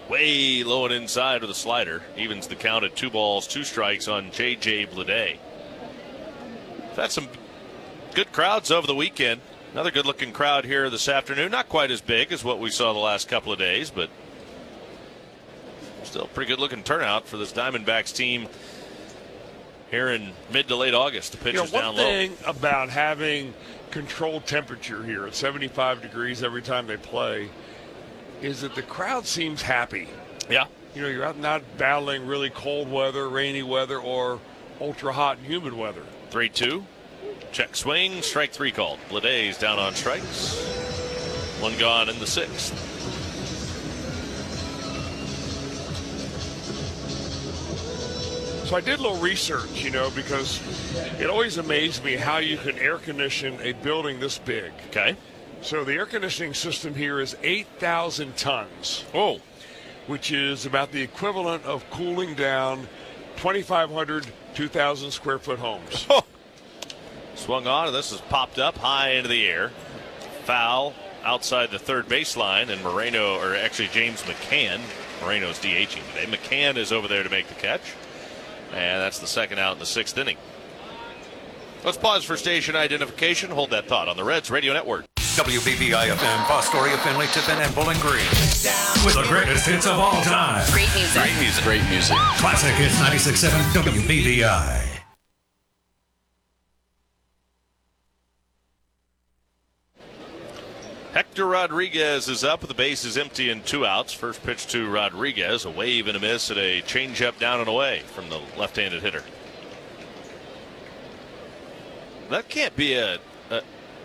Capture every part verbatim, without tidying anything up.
way low and inside with a slider. Evens the count at two balls, two strikes on J J Bleday. We've had some good crowds over the weekend. Another good-looking crowd here this afternoon. Not quite as big as what we saw the last couple of days, but still a pretty good-looking turnout for this Diamondbacks team here in mid to late August. The pitch you know, is down one low. thing about having controlled temperature here at seventy-five degrees every time they play is that the crowd seems happy. Yeah. You know, you're out not battling really cold weather, rainy weather, or ultra hot and humid weather. three two. Check swing. Strike three called. Bleday's down on strikes. One gone in the sixth. So I did a little research, you know, because it always amazed me how you can air condition a building this big. Okay. So the air conditioning system here is eight thousand tons. Oh. Which is about the equivalent of cooling down twenty-five hundred, two thousand square foot homes. Oh. Swung on, and this is popped up high into the air. Foul outside the third baseline, and Moreno, or actually James McCann, Moreno's DHing today. McCann is over there to make the catch. And that's the second out in the sixth inning. Let's pause for station identification. Hold that thought on the Reds Radio Network. W B B I F M, Fostoria, Finley, Tiffin, and Bowling Green. With the greatest hits of all time. Great music. Great music. Great music. Classic Hits ninety-six point seven W B B I. Hector Rodriguez is up with the bases empty and two outs. First pitch to Rodriguez, a wave and a miss and a changeup down and away from the left-handed hitter. That can't be a, a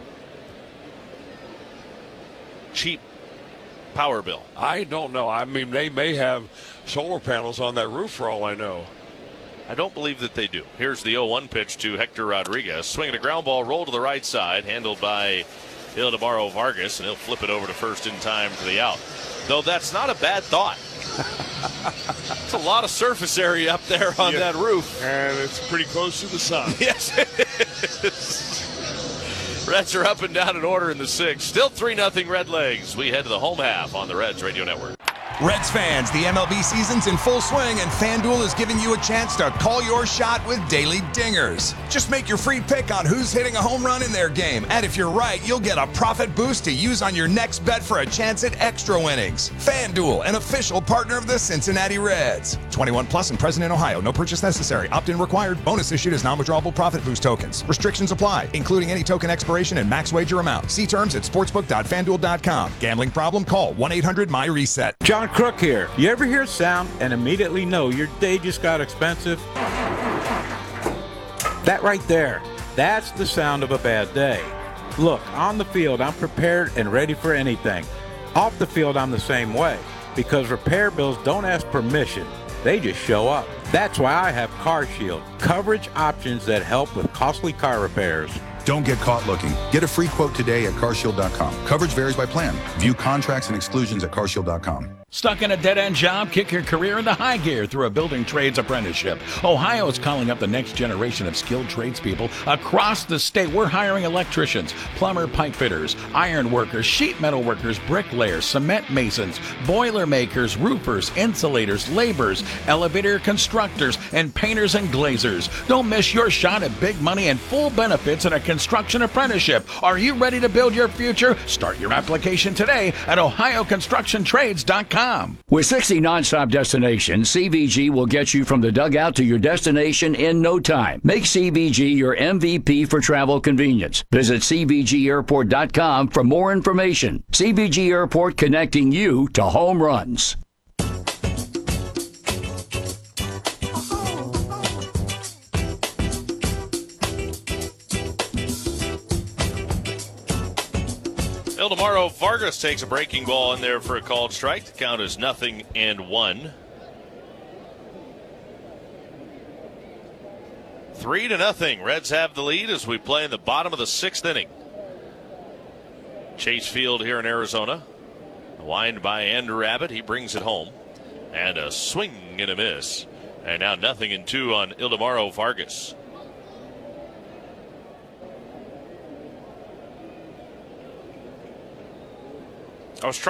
cheap power bill. I don't know. I mean, they may have solar panels on that roof for all I know. I don't believe that they do. Here's the oh one pitch to Hector Rodriguez. Swinging a ground ball, roll to the right side, handled by Ildemaro Vargas, and he'll flip it over to first in time for the out. Though that's not a bad thought. It's a lot of surface area up there on yeah. that roof. And it's pretty close to the sun. Yes, it is. Reds are up and down in order in the sixth. Still three nothing Red Legs. We head to the home half on the Reds Radio Network. Reds fans, the M L B season's in full swing, and FanDuel is giving you a chance to call your shot with daily dingers. Just make your free pick on who's hitting a home run in their game, and if you're right, you'll get a profit boost to use on your next bet for a chance at extra winnings. FanDuel, an official partner of the Cincinnati Reds. twenty-one plus and present in Ohio. No purchase necessary. Opt-in required. Bonus issued as non-withdrawable profit boost tokens. Restrictions apply, including any token expiration and max wager amount. See terms at sportsbook dot fan duel dot com. Gambling problem? Call one eight hundred my reset. John Crook here. You ever hear sound and immediately know your day just got expensive? That right there, that's the sound of a bad day. Look, on the field, I'm prepared and ready for anything. Off the field, I'm the same way, because repair bills don't ask permission. They just show up. That's why I have CarShield, coverage options that help with costly car repairs. Don't get caught looking. Get a free quote today at car shield dot com. Coverage varies by plan. View contracts and exclusions at car shield dot com. Stuck in a dead-end job? Kick your career into high gear through a building trades apprenticeship. Ohio is calling up the next generation of skilled tradespeople across the state. We're hiring electricians, plumber, pipe fitters, iron workers, sheet metal workers, bricklayers, cement masons, boiler makers, roofers, insulators, laborers, elevator constructors, and painters and glazers. Don't miss your shot at big money and full benefits in a construction apprenticeship. Are you ready to build your future? Start your application today at ohio construction trades dot com. With sixty nonstop destinations, C V G will get you from the dugout to your destination in no time. Make C V G your M V P for travel convenience. Visit c v g airport dot com for more information. C V G Airport, connecting you to home runs. Ildemaro Vargas takes a breaking ball in there for a called strike. The count is nothing and one. Three to nothing. Reds have the lead as we play in the bottom of the sixth inning. Chase Field here in Arizona. Wind by Andrew Abbott. He brings it home. And a swing and a miss. And now nothing and two on Ildemaro Vargas. I was trying